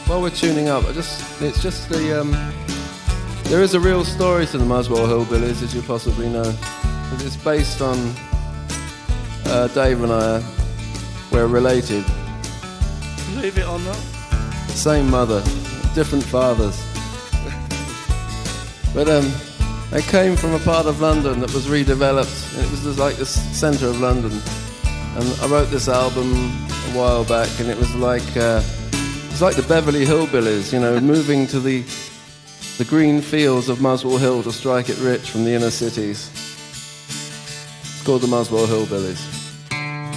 while we're tuning up, it's just the there is a real story to the Muswell Hillbillies, as you possibly know. It's based on Dave and I. We're related. Believe it or not. Same mother, different fathers. But I came from a part of London that was redeveloped. And it was just like the centre of London. And I wrote this album a while back, and it was like the Beverly Hillbillies, you know, moving to the green fields of Muswell Hill to strike it rich from the inner cities. It's called the Muswell Hillbillies.